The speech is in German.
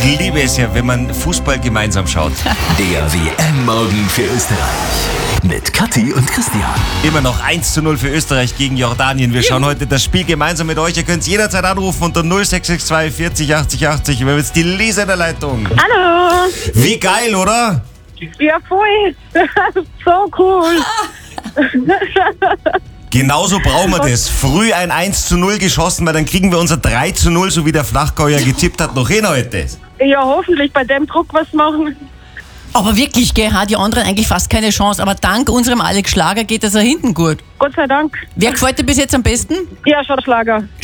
liebe es ja, wenn man Fußball gemeinsam schaut. Der WM-Morgen für Österreich. Mit Kathi und Christian. Immer noch 1:0 für Österreich gegen Jordanien. Wir schauen heute das Spiel gemeinsam mit euch. Ihr könnt es jederzeit anrufen unter 0662 40 80 80. Wir haben jetzt die Lisa in der Leitung. Hallo. Wie geil, oder? Ja, voll. So cool. Genauso brauchen wir das. Früh ein 1:0 geschossen, weil dann kriegen wir unser 3:0, so wie der Flachgau ja getippt hat, noch hin heute. Ja, hoffentlich bei dem Druck was machen. Aber wirklich, gell, hat die anderen eigentlich fast keine Chance. Aber dank unserem Alex Schlager geht es da hinten gut. Gott sei Dank. Wer gefällt dir bis jetzt am besten? Ja, schon Schlager.